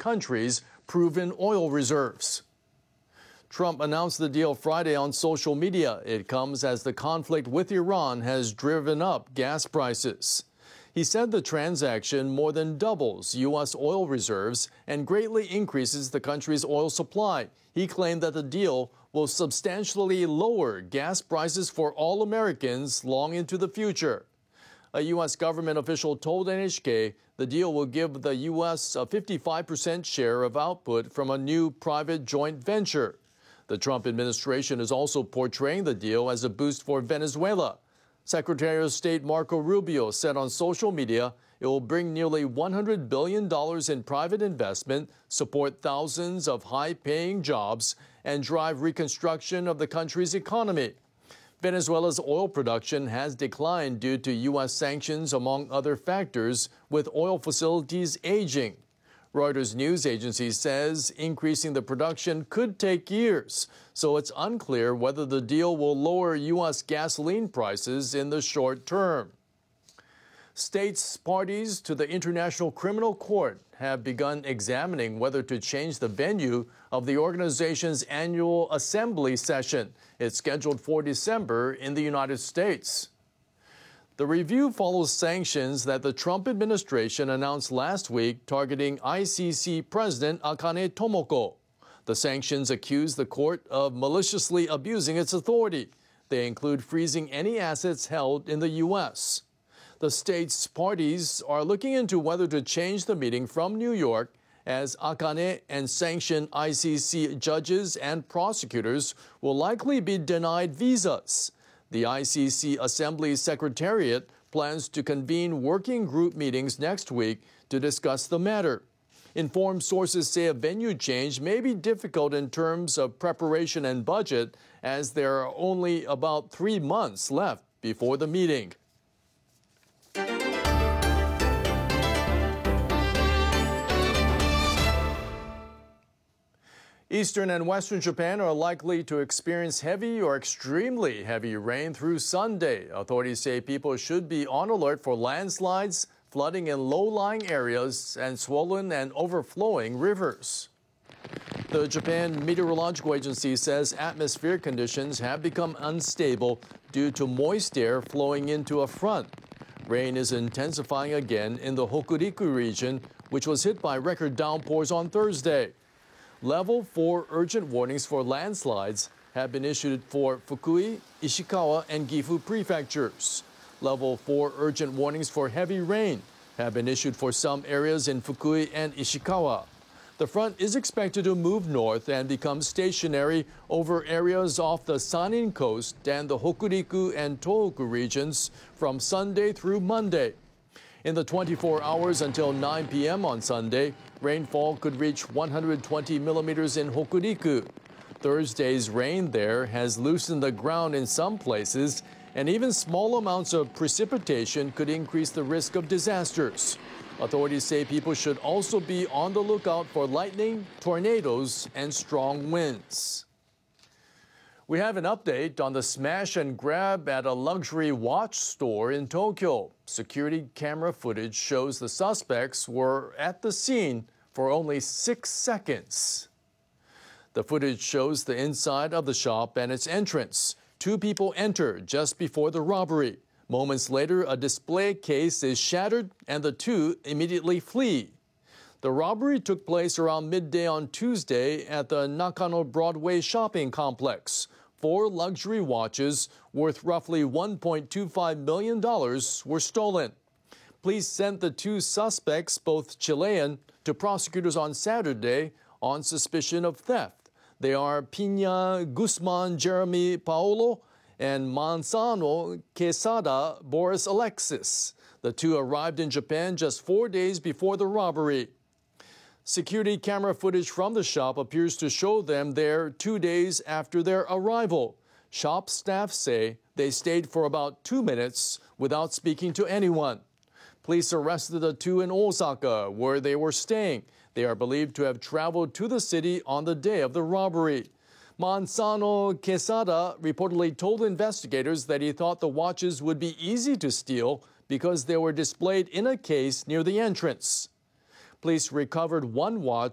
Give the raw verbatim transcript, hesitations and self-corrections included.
country's proven oil reserves. Trump announced the deal Friday on social media. It comes as the conflict with Iran has driven up gas prices. He said the transaction more than doubles U S oil reserves and greatly increases the country's oil supply. He claimed that the deal will substantially lower gas prices for all Americans long into the future. A U S government official told N H K the deal will give the U S a fifty-five percent share of output from a new private joint venture. The Trump administration is also portraying the deal as a boost for Venezuela. Secretary of State Marco Rubio said on social media it will bring nearly one hundred billion dollars in private investment, support thousands of high-paying jobs, and drive reconstruction of the country's economy. Venezuela's oil production has declined due to U S sanctions, among other factors, with oil facilities aging. Reuters news agency says increasing the production could take years, so it's unclear whether the deal will lower U S gasoline prices in the short term. States parties to the International Criminal Court have begun examining whether to change the venue of the organization's annual assembly session. It's scheduled for December in the United States. The review follows sanctions that the Trump administration announced last week targeting I C C President Akane Tomoko. The sanctions accuse the court of maliciously abusing its authority. They include freezing any assets held in the U S. The states' parties are looking into whether to change the meeting from New York, as Akane and sanctioned I C C judges and prosecutors will likely be denied visas. The I C C Assembly Secretariat plans to convene working group meetings next week to discuss the matter. Informed sources say a venue change may be difficult in terms of preparation and budget, as there are only about three months left before the meeting. Eastern and western Japan are likely to experience heavy or extremely heavy rain through Sunday. Authorities say people should be on alert for landslides, flooding in low-lying areas, and swollen and overflowing rivers. The Japan Meteorological Agency says atmospheric conditions have become unstable due to moist air flowing into a front. Rain is intensifying again in the Hokuriku region, which was hit by record downpours on Thursday. Level four urgent warnings for landslides have been issued for Fukui, Ishikawa, and Gifu prefectures. Level four urgent warnings for heavy rain have been issued for some areas in Fukui and Ishikawa. The front is expected to move north and become stationary over areas off the Sanin coast and the Hokuriku and Tohoku regions from Sunday through Monday. In the twenty-four hours until nine p m on Sunday, rainfall could reach one hundred twenty millimeters in Hokuriku. Thursday's rain there has loosened the ground in some places, and even small amounts of precipitation could increase the risk of disasters. Authorities say people should also be on the lookout for lightning, tornadoes, and strong winds. We have an update on the smash and grab at a luxury watch store in Tokyo. Security camera footage shows the suspects were at the scene for only six seconds. The footage shows the inside of the shop and its entrance. Two people enter just before the robbery. Moments later, a display case is shattered and the two immediately flee. The robbery took place around midday on Tuesday at the Nakano Broadway shopping complex. Four luxury watches worth roughly one point two five million dollars were stolen. Police sent the two suspects, both Chilean, to prosecutors on Saturday on suspicion of theft. They are Pina Guzman Jeremy Paolo and Manzano Quesada Boris Alexis. The two arrived in Japan just four days before the robbery. Security camera footage from the shop appears to show them there two days after their arrival. Shop staff say they stayed for about two minutes without speaking to anyone. Police arrested the two in Osaka, where they were staying. They are believed to have traveled to the city on the day of the robbery. Manzano Quesada reportedly told investigators that he thought the watches would be easy to steal because they were displayed in a case near the entrance. Police recovered one watch